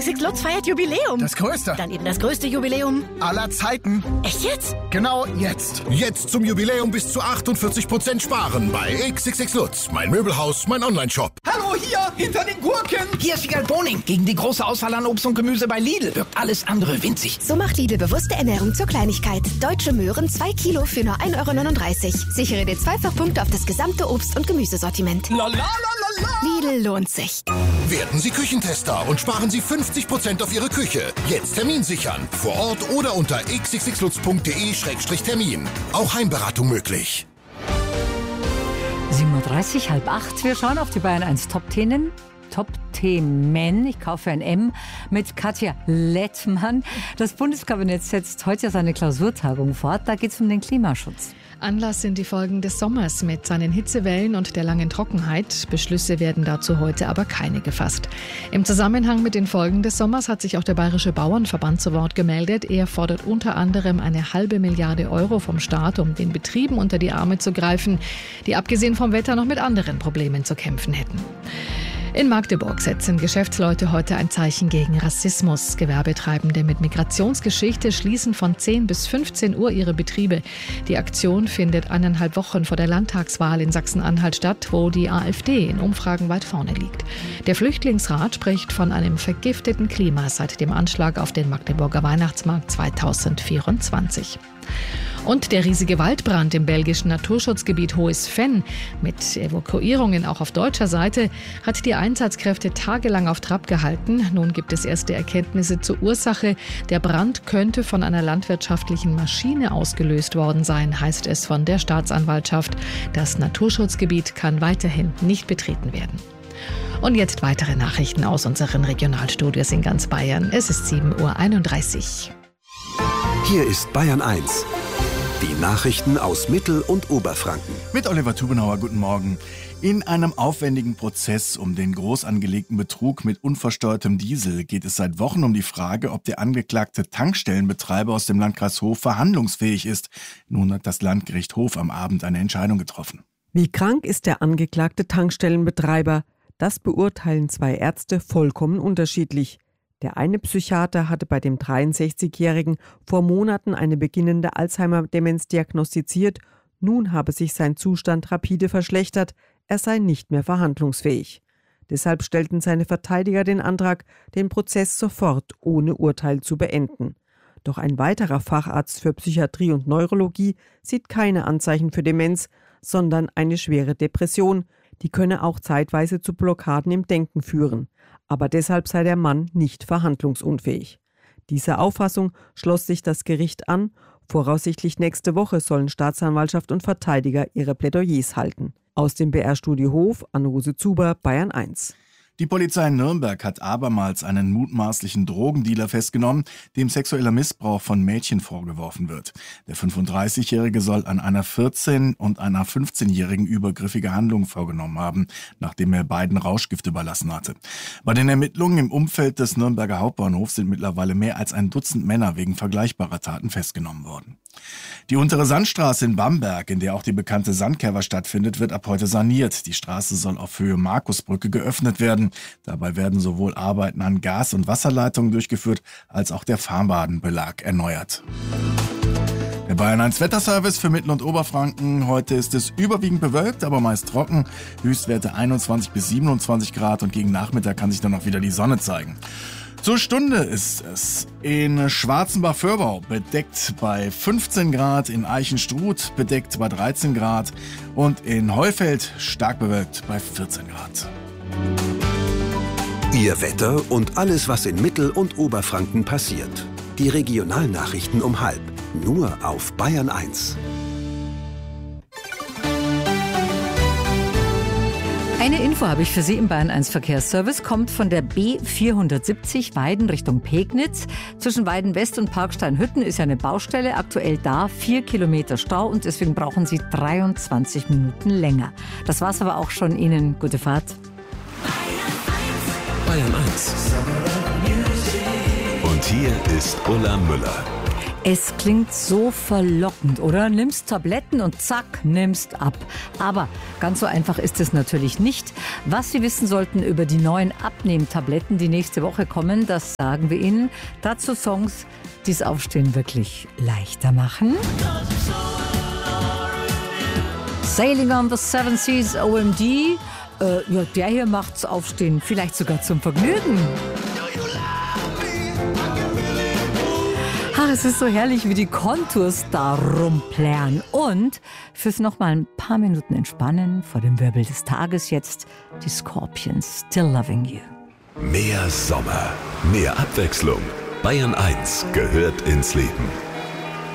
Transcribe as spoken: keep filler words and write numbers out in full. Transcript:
X X Lutz feiert Jubiläum. Das größte. Dann eben das größte Jubiläum aller Zeiten. Echt jetzt? Genau jetzt. Jetzt zum Jubiläum bis zu achtundvierzig Prozent sparen bei X X X Lutz. Mein Möbelhaus, mein Onlineshop. Hallo, hier, hinter den Gurken. Hier ist Wiegald Boning. Gegen die große Auswahl an Obst und Gemüse bei Lidl wirkt alles andere winzig. So macht Lidl bewusste Ernährung zur Kleinigkeit. Deutsche Möhren zwei Kilo für nur ein Euro neununddreißig. Sichere dir Zweifachpunkte auf das gesamte Obst- und Gemüsesortiment. La, la, la, la, la. Lidl lohnt sich. Werden Sie Küchentester und sparen Sie fünfzig Prozent auf Ihre Küche. Jetzt Termin sichern. Vor Ort oder unter x x x lutz punkt de Schrägstrich Termin. Auch Heimberatung möglich. sieben Uhr dreißig, halb acht. Wir schauen auf die Bayern eins Top-Themen. Top-Themen, ich kaufe ein M, mit Katja Lettmann. Das Bundeskabinett setzt heute seine Klausurtagung fort. Da geht es um den Klimaschutz. Anlass sind die Folgen des Sommers mit seinen Hitzewellen und der langen Trockenheit. Beschlüsse werden dazu heute aber keine gefasst. Im Zusammenhang mit den Folgen des Sommers hat sich auch der Bayerische Bauernverband zu Wort gemeldet. Er fordert unter anderem eine halbe Milliarde Euro vom Staat, um den Betrieben unter die Arme zu greifen, die abgesehen vom Wetter noch mit anderen Problemen zu kämpfen hätten. In Magdeburg setzen Geschäftsleute heute ein Zeichen gegen Rassismus. Gewerbetreibende mit Migrationsgeschichte schließen von zehn bis fünfzehn Uhr ihre Betriebe. Die Aktion findet eineinhalb Wochen vor der Landtagswahl in Sachsen-Anhalt statt, wo die AfD in Umfragen weit vorne liegt. Der Flüchtlingsrat spricht von einem vergifteten Klima seit dem Anschlag auf den Magdeburger Weihnachtsmarkt zweitausendvierundzwanzig. Und der riesige Waldbrand im belgischen Naturschutzgebiet Hohes Venn mit Evakuierungen auch auf deutscher Seite hat die Einsatzkräfte tagelang auf Trab gehalten. Nun gibt es erste Erkenntnisse zur Ursache. Der Brand könnte von einer landwirtschaftlichen Maschine ausgelöst worden sein, heißt es von der Staatsanwaltschaft. Das Naturschutzgebiet kann weiterhin nicht betreten werden. Und jetzt weitere Nachrichten aus unseren Regionalstudios in ganz Bayern. Es ist sieben Uhr einunddreißig. Hier ist Bayern eins. Die Nachrichten aus Mittel- und Oberfranken. Mit Oliver Tubenauer, guten Morgen. In einem aufwendigen Prozess um den groß angelegten Betrug mit unversteuertem Diesel geht es seit Wochen um die Frage, ob der angeklagte Tankstellenbetreiber aus dem Landkreis Hof verhandlungsfähig ist. Nun hat das Landgericht Hof am Abend eine Entscheidung getroffen. Wie krank ist der angeklagte Tankstellenbetreiber? Das beurteilen zwei Ärzte vollkommen unterschiedlich. Der eine Psychiater hatte bei dem dreiundsechzigjährigen vor Monaten eine beginnende Alzheimer-Demenz diagnostiziert. Nun habe sich sein Zustand rapide verschlechtert. Er sei nicht mehr verhandlungsfähig. Deshalb stellten seine Verteidiger den Antrag, den Prozess sofort ohne Urteil zu beenden. Doch ein weiterer Facharzt für Psychiatrie und Neurologie sieht keine Anzeichen für Demenz, sondern eine schwere Depression. Die könne auch zeitweise zu Blockaden im Denken führen. Aber deshalb sei der Mann nicht verhandlungsunfähig. Dieser Auffassung schloss sich das Gericht an. Voraussichtlich nächste Woche sollen Staatsanwaltschaft und Verteidiger ihre Plädoyers halten. Aus dem B R-Studio Hof, Anne-Rose Zuber, Bayern eins. Die Polizei in Nürnberg hat abermals einen mutmaßlichen Drogendealer festgenommen, dem sexueller Missbrauch von Mädchen vorgeworfen wird. Der fünfunddreißigjährige soll an einer vierzehn- und einer fünfzehnjährigen übergriffige Handlungen vorgenommen haben, nachdem er beiden Rauschgift überlassen hatte. Bei den Ermittlungen im Umfeld des Nürnberger Hauptbahnhofs sind mittlerweile mehr als ein Dutzend Männer wegen vergleichbarer Taten festgenommen worden. Die untere Sandstraße in Bamberg, in der auch die bekannte Sandkerber stattfindet, wird ab heute saniert. Die Straße soll auf Höhe Markusbrücke geöffnet werden. Dabei werden sowohl Arbeiten an Gas- und Wasserleitungen durchgeführt, als auch der Fahrbahnbelag erneuert. Der Bayern eins Wetterservice für Mittel- und Oberfranken. Heute ist es überwiegend bewölkt, aber meist trocken. Höchstwerte einundzwanzig bis siebenundzwanzig Grad und gegen Nachmittag kann sich dann auch wieder die Sonne zeigen. Zur Stunde ist es in Schwarzenbach-Föhrbau bedeckt bei fünfzehn Grad, in Eichenstruth bedeckt bei dreizehn Grad und in Heufeld stark bewölkt bei vierzehn Grad. Ihr Wetter und alles, was in Mittel- und Oberfranken passiert. Die Regionalnachrichten um halb. Nur auf Bayern eins. Eine Info habe ich für Sie im Bayern eins Verkehrsservice, kommt von der B vierhundertsiebzig Weiden Richtung Pegnitz. Zwischen Weiden West und Parksteinhütten ist ja eine Baustelle, aktuell da vier Kilometer Stau und deswegen brauchen Sie dreiundzwanzig Minuten länger. Das war's aber auch schon. Ihnen gute Fahrt. Bayern eins. Und hier ist Ulla Müller. Es klingt so verlockend, oder? Nimmst Tabletten und zack, nimmst ab. Aber ganz so einfach ist es natürlich nicht. Was Sie wissen sollten über die neuen Abnehmtabletten, die nächste Woche kommen, das sagen wir Ihnen. Dazu Songs, die das Aufstehen wirklich leichter machen. Sailing on the Seven Seas, O M D. Äh, ja, der hier macht's Aufstehen vielleicht sogar zum Vergnügen. Ach, es ist so herrlich, wie die Contours da rumplären. Und fürs noch mal ein paar Minuten entspannen vor dem Wirbel des Tages jetzt die Scorpions, Still Loving You. Mehr Sommer, mehr Abwechslung. Bayern eins gehört ins Leben.